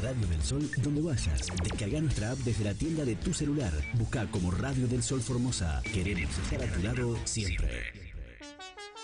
Radio del Sol donde vayas. Descarga nuestra app desde la tienda de tu celular. Busca como Radio del Sol Formosa. Queremos estar a tu lado siempre.